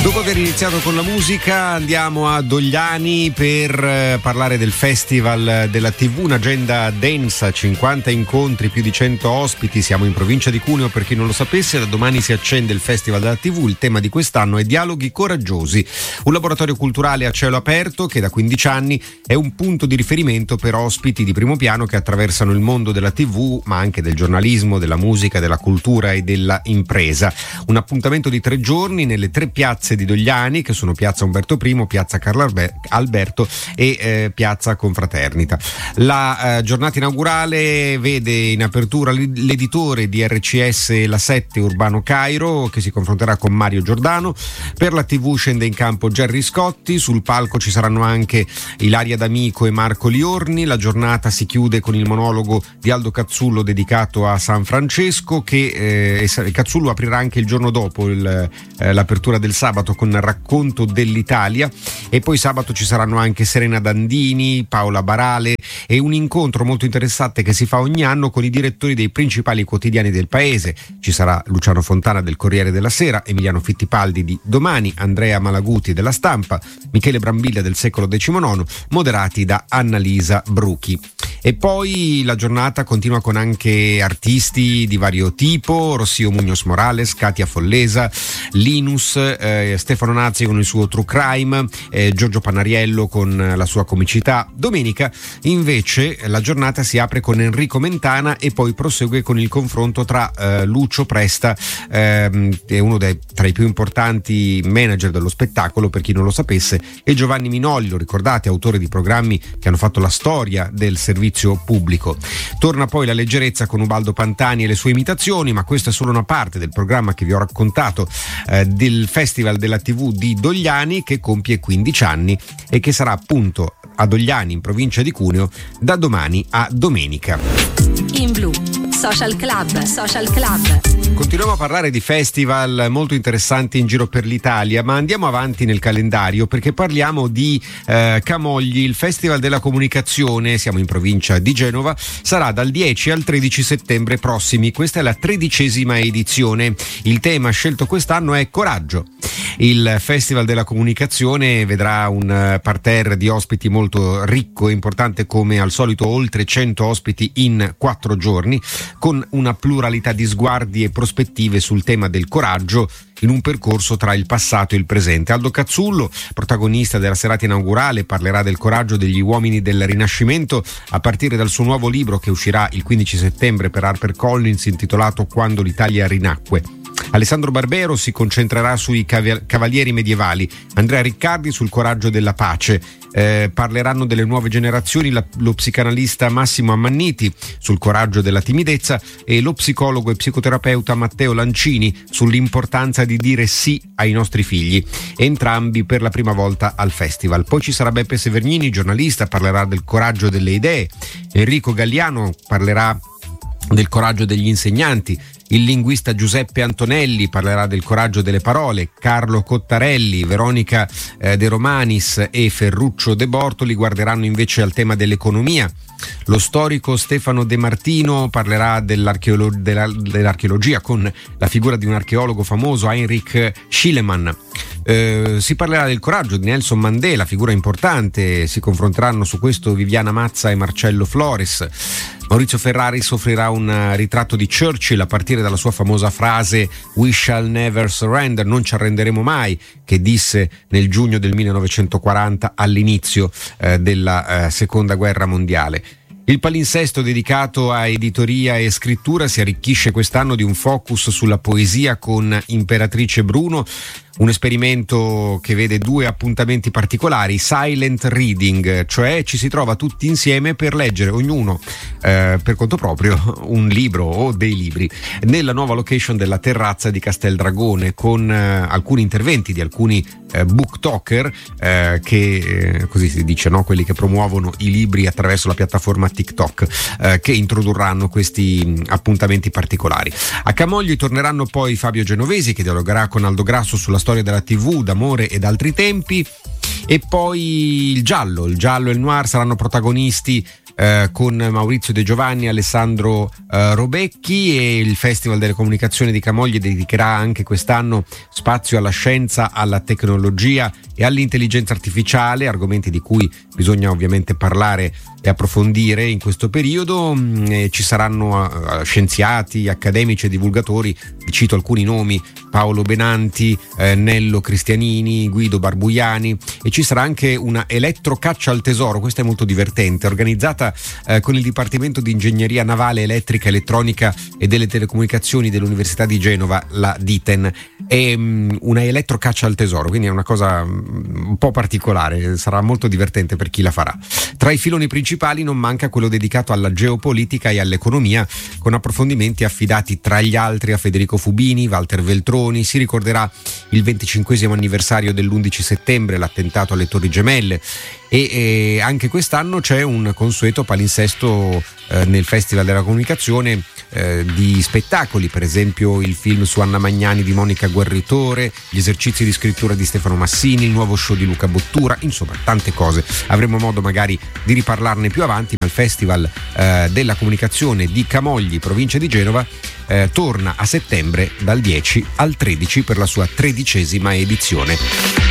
Dopo aver iniziato con la musica andiamo a Dogliani per parlare del Festival della TV, un'agenda densa, 50 incontri, più di 100 ospiti. Siamo in provincia di Cuneo, per chi non lo sapesse. Da domani si accende il Festival della TV. Il tema di quest'anno è Dialoghi coraggiosi, un laboratorio culturale a cielo aperto che da 15 anni è un punto di riferimento per ospiti di primo piano che attraversano il mondo della TV, ma anche del giornalismo, della musica, della cultura e della impresa. Un appuntamento di 3 giorni nelle 3 piazze di Dogliani, che sono Piazza Umberto I, Piazza Carlo Alberto e Piazza Confraternita. La giornata inaugurale vede in apertura l'editore di RCS La 7 Urbano Cairo, che si confronterà con Mario Giordano. Per la TV scende in campo Gerry Scotti, sul palco ci saranno anche Ilaria D'Amico e Marco Liorni. La giornata si chiude con il monologo di Aldo Cazzullo dedicato a San Francesco, che Cazzullo aprirà anche il giorno dopo l'apertura del sabato con racconto dell'Italia. E poi sabato ci saranno anche Serena Dandini, Paola Barale e un incontro molto interessante che si fa ogni anno con i direttori dei principali quotidiani del paese. Ci sarà Luciano Fontana del Corriere della Sera, Emiliano Fittipaldi di Domani, Andrea Malaguti della Stampa, Michele Brambilla del Secolo XIX, moderati da Annalisa Bruchi. E poi la giornata continua con anche artisti di vario tipo: Rossio Muñoz Morales, Katia Follesa, Linus, Stefano Nazzi con il suo True Crime, Giorgio Panariello con la sua comicità. Domenica invece la giornata si apre con Enrico Mentana e poi prosegue con il confronto tra Lucio Presta, è uno tra i più importanti manager dello spettacolo, per chi non lo sapesse, e Giovanni Minoli, lo ricordate, autore di programmi che hanno fatto la storia del servizio pubblico. Torna poi la leggerezza con Ubaldo Pantani e le sue imitazioni, ma questa è solo una parte del programma che vi ho raccontato del Festival della TV di Dogliani, che compie 15 anni e che sarà appunto a Dogliani, in provincia di Cuneo, da domani a domenica. In Blu Social Club. Continuiamo a parlare di festival molto interessanti in giro per l'Italia, ma andiamo avanti nel calendario perché parliamo di Camogli. Il Festival della Comunicazione, siamo in provincia di Genova, sarà dal 10 al 13 settembre prossimi. Questa è la 13ª edizione. Il tema scelto quest'anno è Coraggio. Il Festival della Comunicazione vedrà un parterre di ospiti molto ricco e importante, come al solito oltre 100 ospiti in 4 giorni, con una pluralità di sguardi e prospettive sul tema del coraggio in un percorso tra il passato e il presente. Aldo Cazzullo, protagonista della serata inaugurale, parlerà del coraggio degli uomini del Rinascimento a partire dal suo nuovo libro che uscirà il 15 settembre per HarperCollins, intitolato Quando l'Italia rinacque. Alessandro Barbero si concentrerà sui cavalieri medievali, Andrea Riccardi sul coraggio della pace. Parleranno delle nuove generazioni lo psicanalista Massimo Ammanniti sul coraggio della timidezza e lo psicologo e psicoterapeuta Matteo Lancini sull'importanza di dire sì ai nostri figli, entrambi per la prima volta al festival. Poi ci sarà Beppe Severnini, giornalista, parlerà del coraggio delle idee. Enrico Galliano parlerà del coraggio degli insegnanti. Il linguista Giuseppe Antonelli parlerà del coraggio delle parole. Carlo Cottarelli, Veronica De Romanis e Ferruccio De Bortoli guarderanno invece al tema dell'economia. Lo storico Stefano De Martino parlerà dell'archeologia con la figura di un archeologo famoso, Heinrich Schliemann. Si parlerà del coraggio di Nelson Mandela, figura importante. Si confronteranno su questo Viviana Mazza e Marcello Flores. Maurizio Ferraris offrirà un ritratto di Churchill a partire dalla sua famosa frase "We shall never surrender", non ci arrenderemo mai, che disse nel giugno del 1940 all'inizio della seconda guerra mondiale. Il palinsesto dedicato a editoria e scrittura si arricchisce quest'anno di un focus sulla poesia con Imperatrice Bruno, un esperimento che vede 2 appuntamenti particolari: silent reading, cioè ci si trova tutti insieme per leggere ognuno per conto proprio un libro o dei libri nella nuova location della terrazza di Casteldragone, con alcuni interventi di alcuni booktalker che così si dice, no? Quelli che promuovono i libri attraverso la piattaforma TikTok, che introdurranno questi appuntamenti particolari. A Camogli torneranno poi Fabio Genovesi, che dialogherà con Aldo Grasso sulla storia della TV, d'amore ed altri tempi. E poi il giallo e il noir saranno protagonisti con Maurizio De Giovanni e Alessandro Robecchi, e il Festival delle Comunicazioni di Camogli dedicherà anche quest'anno spazio alla scienza, alla tecnologia e all'intelligenza artificiale, argomenti di cui bisogna ovviamente parlare e approfondire in questo periodo. Ci saranno scienziati, accademici e divulgatori, vi cito alcuni nomi: Paolo Benanti, Nello Cristianini, Guido Barbuiani, e ci sarà anche una elettrocaccia al tesoro, questa è molto divertente, organizzata con il Dipartimento di Ingegneria Navale, Elettrica, Elettronica e delle Telecomunicazioni dell'Università di Genova, la DITEN. È una elettrocaccia al tesoro, quindi è una cosa un po' particolare, sarà molto divertente per chi la farà. Tra i filoni principali non manca quello dedicato alla geopolitica e all'economia, con approfondimenti affidati tra gli altri a Federico Fubini, Walter Veltroni. Si ricorderà il 25° anniversario dell'11 settembre, l'attentato alle Torri Gemelle, e anche quest'anno c'è un consueto palinsesto nel Festival della Comunicazione di spettacoli, per esempio il film su Anna Magnani di Monica Guerritore, gli esercizi di scrittura di Stefano Massini, il nuovo show di Luca Bottura, insomma tante cose. Avremo modo magari di riparlarne più avanti, ma il Festival della Comunicazione di Camogli, provincia di Genova, torna a settembre dal 10 al 13 per la sua 13ª edizione.